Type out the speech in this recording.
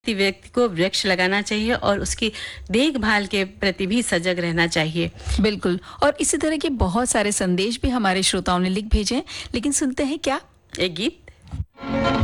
व्यक्ति को वृक्ष लगाना चाहिए और उसकी देखभाल के प्रति भी सजग रहना चाहिए। बिल्कुल। और इसी तरह के बहुत सारे संदेश भी हमारे श्रोताओं ने लिख भेजे हैं, लेकिन सुनते हैं क्या? एक गीत